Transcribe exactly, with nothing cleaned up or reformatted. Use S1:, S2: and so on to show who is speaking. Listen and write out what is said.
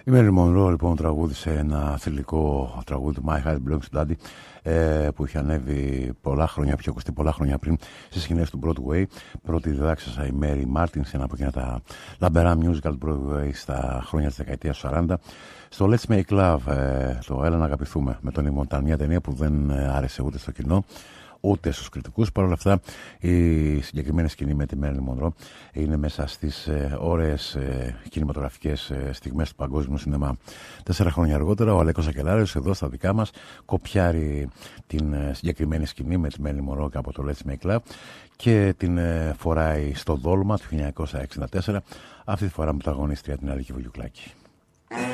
S1: Η Marilyn Monroe λοιπόν τραγούδισε ένα θηλυκό τραγούδι του My Heart Belongs to Daddy, ε, που είχε ανέβει πολλά χρόνια, πιο ακουστεί πολλά χρόνια πριν στις σκηνές του Broadway. Πρώτη διδάξασα η Mary Martin σε ένα από εκείνα τα λαμπερά musical του Broadway στα χρόνια της δεκαετίας του σαράντα. Στο Let's Make Love, ε, το Έλα να αγαπηθούμε με τον Ιμονταν, μια ταινία που δεν άρεσε ούτε στο κοινό ούτε στους κριτικούς. Παρ' όλα αυτά, η συγκεκριμένη σκηνή με τη Marilyn Monroe είναι μέσα στις ε, ωραίες ε, κινηματογραφικές ε, στιγμές του παγκόσμιου σινεμά. Τέσσερα χρόνια αργότερα, ο Αλέκος Ακελάριος εδώ στα δικά μας κοπιάρει την ε, συγκεκριμένη σκηνή με τη Marilyn Monroe από το Let's Make Love και την ε, φοράει στο Δόλμα του χίλια εννιακόσια εξήντα τέσσερα, αυτή τη φορά με πρωταγωνίστρια την Αλίκη Βουγιουκλάκη.